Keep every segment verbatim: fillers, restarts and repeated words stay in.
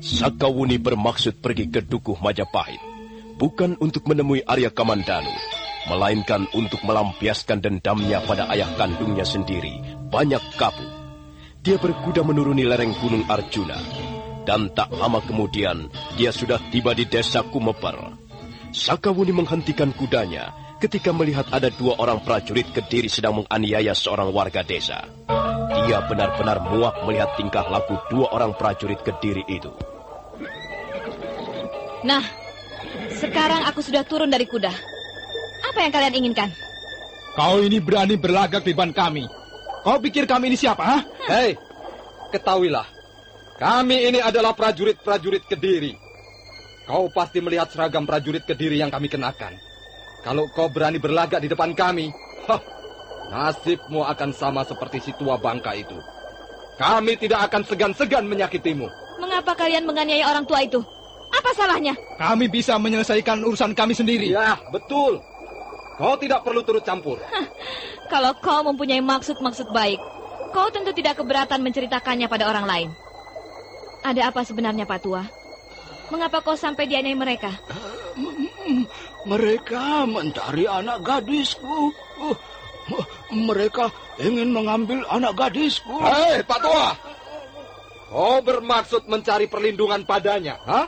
Sakawuni bermaksud pergi ke Dukuh Majapahit, bukan untuk menemui Arya Kamandanu, melainkan untuk melampiaskan dendamnya pada ayah kandungnya sendiri, Banyak Kapu. Dia berkuda menuruni lereng Gunung Arjuna, dan tak lama kemudian dia sudah tiba di desa Kumeper. Sakawuni menghentikan kudanya ketika melihat ada dua orang prajurit Kediri sedang menganiaya seorang warga desa. Dia benar-benar muak melihat tingkah laku dua orang prajurit Kediri itu. Nah, sekarang aku sudah turun dari kuda. Apa yang kalian inginkan? Kau ini berani berlagak di depan kami. Kau pikir kami ini siapa, ha? Hei, ketahuilah, kami ini adalah prajurit-prajurit Kediri. Kau pasti melihat seragam prajurit Kediri yang kami kenakan. Kalau kau berani berlagak di depan kami, hah, nasibmu akan sama seperti si tua bangka itu. Kami tidak akan segan-segan menyakitimu. Mengapa kalian menganiaya orang tua itu? Apa salahnya? Kami bisa menyelesaikan urusan kami sendiri. Ya, betul. Kau tidak perlu turut campur. Hah, kalau kau mempunyai maksud-maksud baik, kau tentu tidak keberatan menceritakannya pada orang lain. Ada apa sebenarnya, Pak Tua? Mengapa kau sampai dianiaya mereka? Mereka mencari anak gadisku. Mereka ingin mengambil anak gadisku. Hei, Pak Tua! Kau bermaksud mencari perlindungan padanya, ha?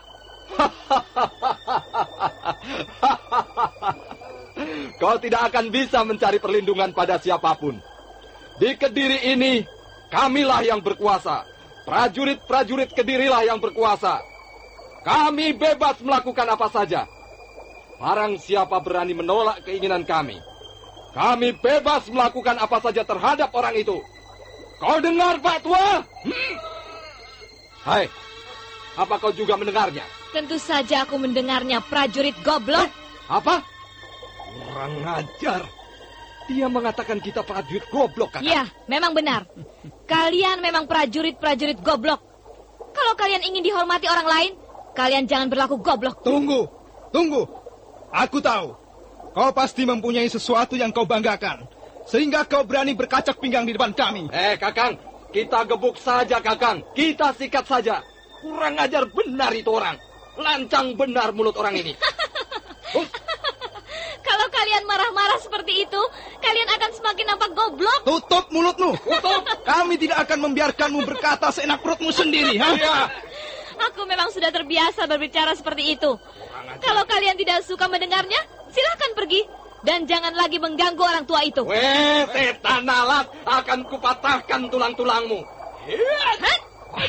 Kau tidak akan bisa mencari perlindungan pada siapapun. Di Kediri ini, kamilah yang berkuasa. Prajurit-prajurit Kedirilah yang berkuasa. Kami bebas melakukan apa saja. Barang siapa berani menolak keinginan kami, kami bebas melakukan apa saja terhadap orang itu. Kau dengar, Pak Tua? Hmm? Hai, apa kau juga mendengarnya? Tentu saja aku mendengarnya, prajurit goblok. Eh, apa? Kurang ajar. Dia mengatakan kita prajurit goblok, Kakak. Iya, memang benar. Kalian memang prajurit-prajurit goblok. Kalau kalian ingin dihormati orang lain, kalian jangan berlaku goblok. Tunggu, tunggu. Aku tahu. Kau pasti mempunyai sesuatu yang kau banggakan, sehingga kau berani berkacak pinggang di depan kami. Eh, Kakang, kita gebuk saja, Kakang. Kita sikat saja. Kurang ajar benar itu orang. Lancang benar mulut orang ini. Oh. Kalau kalian marah-marah seperti itu, kalian akan semakin nampak goblok. Tutup mulutmu. Tutup. Kami tidak akan membiarkanmu berkata seenak perutmu sendiri, ha? Ya. Aku memang sudah terbiasa berbicara seperti itu. Kalau kalian tidak suka mendengarnya, silahkan pergi. Dan jangan lagi mengganggu orang tua itu. Weh, setan alat, akan kupatahkan tulang-tulangmu. Hat! Hat!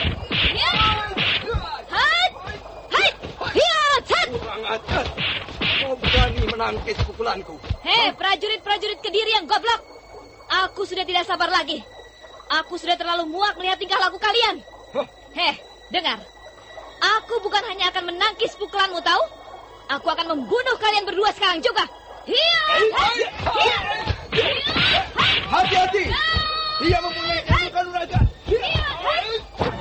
Hat! Hat! Hat! Kurang ajar. Kau berani menangkis pukulanku. Hei, prajurit-prajurit Kediri yang goblok. Aku sudah tidak sabar lagi. Aku sudah terlalu muak melihat tingkah laku kalian. Hei, dengar. Aku bukan hanya akan menangkis pukulanmu, tahu? Aku akan membunuh kalian berdua sekarang juga. Hiat! Hati-hati. Dia mempunyai